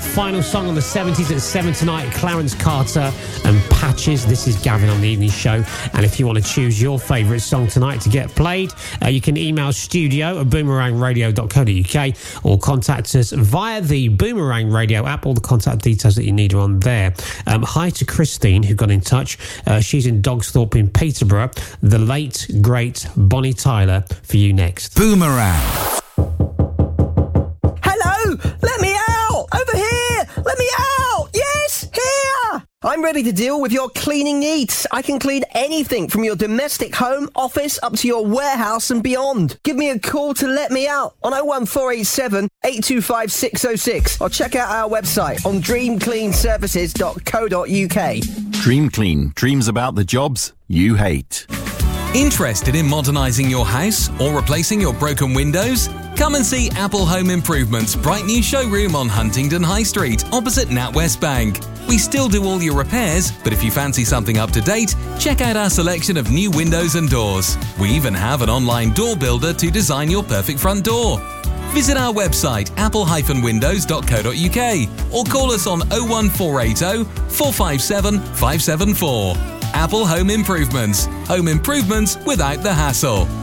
final song on the 70s at 7 tonight, Clarence Carter and Patches. This is Gavin on the Evening Show. And if you want to choose your favourite song tonight to get played, you can email studio@boomerangradio.co.uk or contact us via the Boomerang Radio app. All the contact details that you need are on there. Hi to Christine, who got in touch. She's in Dogsthorpe in Peterborough. The late, great Bonnie Tyler for you next. Boomerang. Hello! Let me out! Over here! Let me out! Yes! Here! I'm ready to deal with your cleaning needs. I can clean anything from your domestic home, office, up to your warehouse and beyond. Give me a call to let me out on 01487 825 606 or check out our website on dreamcleanservices.co.uk. Dream Clean. Dreams about the jobs you hate. Interested in modernising your house or replacing your broken windows? Come and see Apple Home Improvements' bright new showroom on Huntingdon High Street, opposite NatWest Bank. We still do all your repairs, but if you fancy something up to date, check out our selection of new windows and doors. We even have an online door builder to design your perfect front door. Visit our website, apple-windows.co.uk, or call us on 01480 457 574. Apple Home Improvements. Home improvements without the hassle.